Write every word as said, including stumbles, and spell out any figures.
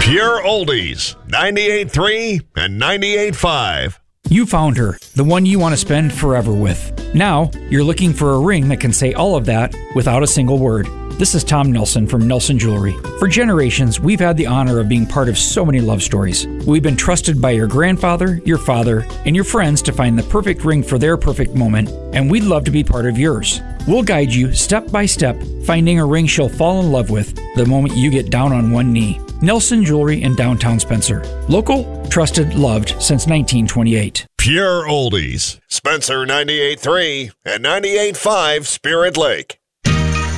Pure Oldies, ninety-eight point three and ninety-eight point five. You found her, the one you want to spend forever with. Now, you're looking for a ring that can say all of that without a single word. This is Tom Nelson from Nelson Jewelry. For generations, we've had the honor of being part of so many love stories. We've been trusted by your grandfather, your father, and your friends to find the perfect ring for their perfect moment, and we'd love to be part of yours. We'll guide you step by step, finding a ring she'll fall in love with the moment you get down on one knee. Nelson Jewelry in downtown Spencer. Local, trusted, loved since nineteen twenty-eight. Pure Oldies, Spencer ninety-eight point three and ninety-eight point five Spirit Lake.